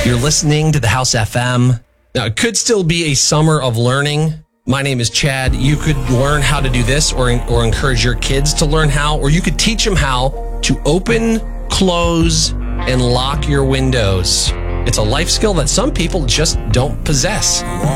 You're listening to the House FM. Now, it could still be a summer of learning. My name is Chad. You could learn how to do this or encourage your kids to learn how, or you could teach them how to open, close, and lock your windows. It's a life skill that some people just don't possess.